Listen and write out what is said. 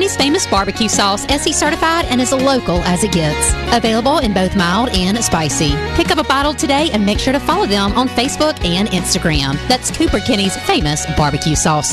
Kenny's Famous Barbecue Sauce, SE certified, and as local as it gets. Available in both mild and spicy. Pick up a bottle today and make sure to follow them on Facebook and Instagram. That's Cooper Kenny's Famous Barbecue Sauce.